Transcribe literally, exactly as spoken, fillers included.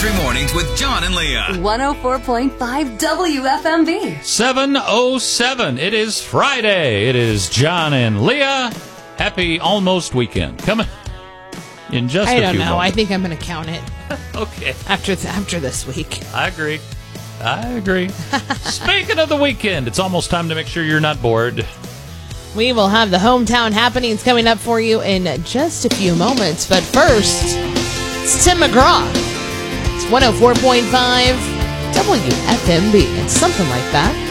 Country Mornings with John and Leah. one oh four point five W F M B. seven oh seven. It is Friday. It is John and Leah. Happy almost weekend. Coming in just I a don't few know. moments. I think I'm going to count it Okay. after th- after this week. I agree. I agree. Speaking of the weekend, it's almost time to make sure you're not bored. We will have the hometown happenings coming up for you in just a few moments. But first, it's Tim McGraw. It's one oh four point five W F M B. It's something like that.